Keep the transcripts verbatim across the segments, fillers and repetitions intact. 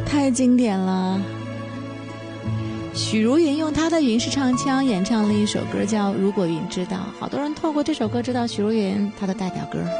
太经典了。许茹芸用她的云式唱腔演唱了一首歌叫《如果云知道》，好多人透过这首歌知道许茹芸她的代表歌。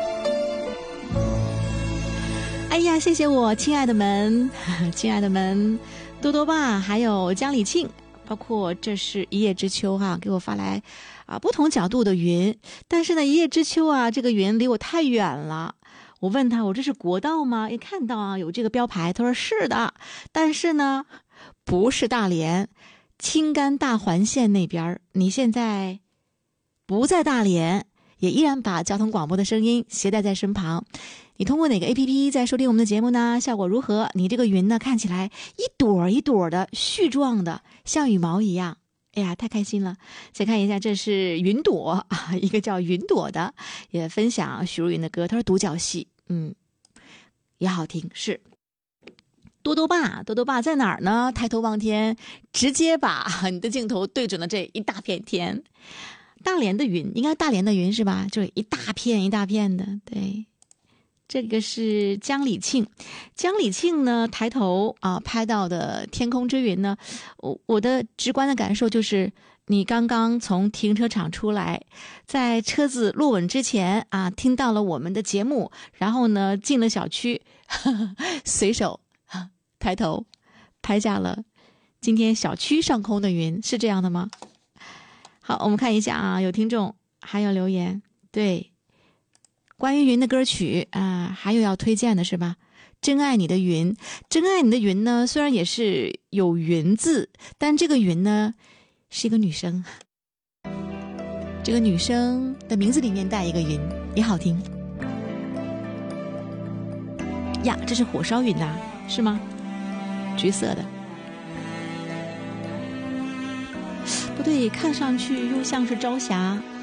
哎呀，谢谢我亲爱的们，亲爱的们，多多爸，还有江礼庆，包括这是一叶知秋哈、啊，给我发来啊不同角度的云，但是呢，一叶知秋啊，这个云离我太远了。我问他，我这是国道吗？一看到啊有这个标牌，他说是的，但是呢，不是大连，青甘大环线那边。你现在不在大连，也依然把交通广播的声音携带在身旁。你通过哪个 A P P 在收听我们的节目呢？效果如何？你这个云呢，看起来一朵一朵的絮状的，像羽毛一样。哎呀，太开心了！再看一下，这是云朵啊，一个叫云朵的，也分享许茹芸的歌。他说独角戏，嗯，也好听。是多多爸，多多爸在哪儿呢？抬头望天，直接把你的镜头对准了这一大片天。大连的云，应该大连的云是吧？就是一大片一大片的，对。这个是江礼庆，江礼庆呢抬头啊拍到的天空之云呢，我我的直观的感受就是，你刚刚从停车场出来，在车子落稳之前啊，听到了我们的节目，然后呢进了小区，呵呵随手抬头拍下了今天小区上空的云，是这样的吗？好，我们看一下啊，有听众还有留言，对。关于云的歌曲啊、呃，还有要推荐的是吧？真爱你的云，真爱你的云呢，虽然也是有云字，但这个云呢是一个女生，这个女生的名字里面带一个云，也好听呀。这是火烧云呐、啊，是吗？橘色的，不对，看上去又像是朝霞。